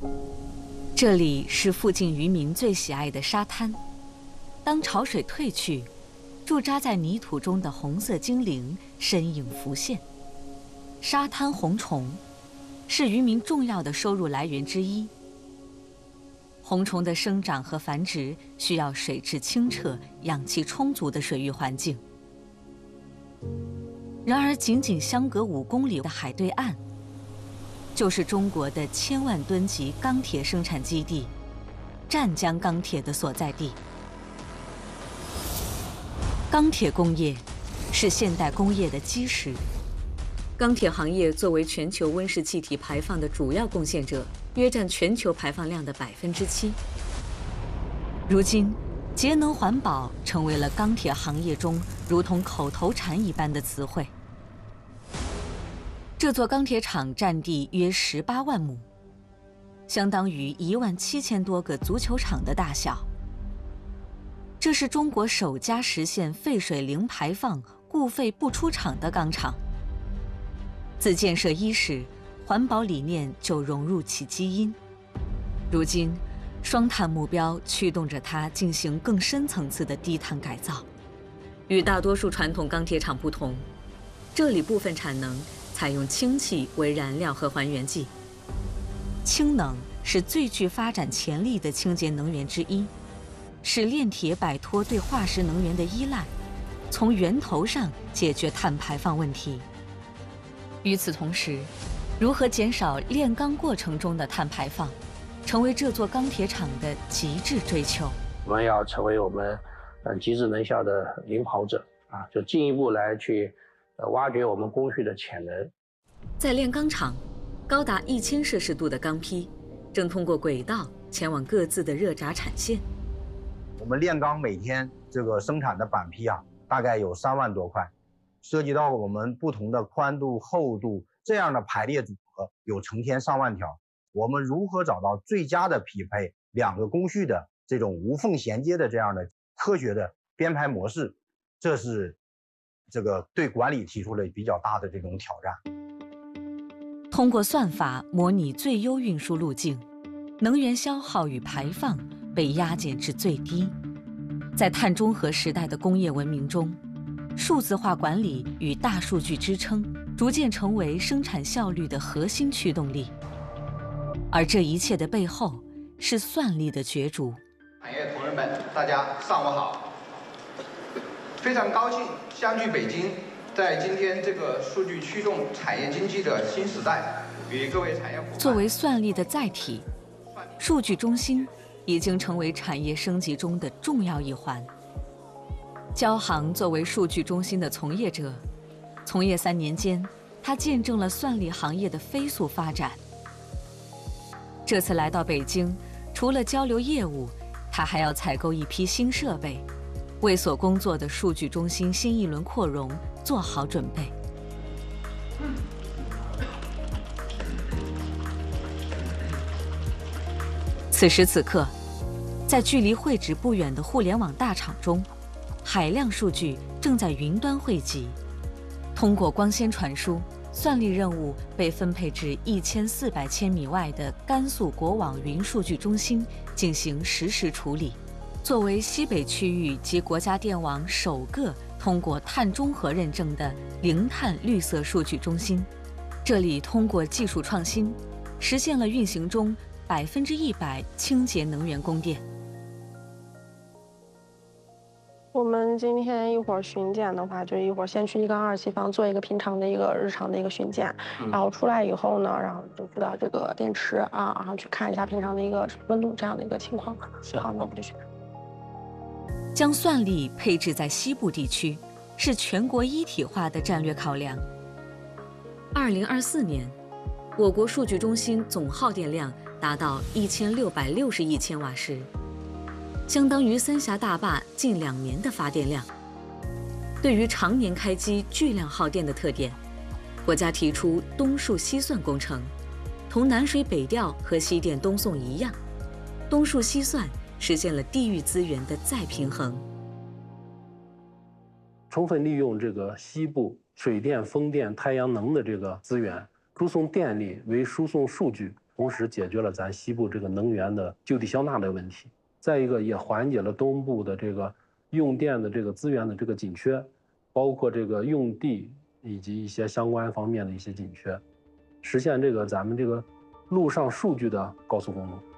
这里是附近渔民最喜爱的沙滩。当潮水退去，驻扎在泥土中的红色精灵身影浮现。沙滩红虫是渔民重要的收入来源之一。红虫的生长和繁殖需要水质清澈、氧气充足的水域环境。然而，仅仅相隔5公里的海对岸，就是中国的1000万吨级钢铁生产基地——湛江钢铁的所在地。钢铁工业是现代工业的基石。钢铁行业作为全球温室气体排放的主要贡献者，约占全球排放量的7%。如今，节能环保成为了钢铁行业中如同口头禅一般的词汇。这座钢铁厂占地约18万亩，相当于17000多个足球场的大小。这是中国首家实现废水零排放、固废不出厂的钢厂。自建设伊始，环保理念就融入其基因。如今，双碳目标驱动着它进行更深层次的低碳改造。与大多数传统钢铁厂不同，这里部分产能采用氢气为燃料和还原剂。氢能是最具发展潜力的清洁能源之一，使炼铁摆脱对化石能源的依赖，从源头上解决碳排放问题。与此同时，如何减少炼钢过程中的碳排放，成为这座钢铁厂的极致追求。 我们要成为我们极致能效的领跑者啊，就进一步来去挖掘我们工序的潜能。 在炼钢厂，高达1000摄氏度的钢坯正通过轨道前往各自的热轧产线。 我们炼钢每天这个生产的板坯啊，大概有3万多块，涉及到我们不同的宽度、厚度这样的排列组合，有成千上万条。我们如何找到最佳的匹配2个工序的这种无缝衔接的这样的科学的编排模式，这是这个对管理提出了比较大的这种挑战。 通过算法模拟最优运输路径，能源消耗与排放被压减至最低。在碳中和时代的工业文明中，数字化管理与大数据支撑逐渐成为生产效率的核心驱动力。而这一切的背后是算力的角逐。 产业同仁们，大家上午好！非常高兴相聚北京，在今天这个数据驱动产业经济的新时代，与各位产业伙伴。 作为算力的载体，数据中心已经成为产业升级中的重要一环。交行作为数据中心的从业者，从业3年间，他见证了算力行业的飞速发展。这次来到北京，除了交流业务，他还要采购一批新设备，为所工作的数据中心新一轮扩容做好准备。此时此刻，在距离会址不远的互联网大厂中，海量数据正在云端汇集，通过光纤传输，算力任务被分配至1400千米外的甘肃国网云数据中心进行实时处理。作为西北区域及国家电网首个通过碳中和认证的零碳绿色数据中心，这里通过技术创新，实现了运行中100%清洁能源供电。 我们今天一会儿巡检的话，就一会儿先去1跟2期房做一个平常的一个日常的一个巡检，然后出来以后呢，然后就去到这个电池啊，然后去看一下平常的一个温度这样的一个情况。好，那我们就去。 将算力配置在西部地区，是全国一体化的战略考量。2024年，我国数据中心总耗电量达到1660亿千瓦时，相当于三峡大坝近2年的发电量。对于常年开机巨量耗电的特点，国家提出东数西算工程，同南水北调和西电东送一样，东数西算实现了地域资源的再平衡。 充分利用这个西部水电、风电、太阳能的这个资源，输送电力为输送数据， 同时解决了咱西部这个能源的就地消纳的问题。再一个也缓解了东部的这个用电的这个资源的这个紧缺，包括这个用地以及一些相关方面的一些紧缺，实现这个咱们这个陆上数据的高速公路。